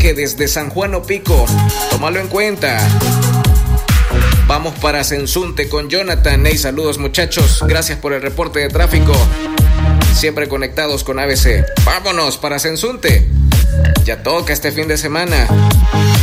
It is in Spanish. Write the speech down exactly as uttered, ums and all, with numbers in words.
que desde San Juan Opico. Tómalo en cuenta. Vamos para Sensunte con Jonathan. Hey, saludos muchachos. Gracias por el reporte de tráfico. Siempre conectados con A B C. Vámonos para Sensunte. Ya toca este fin de semana.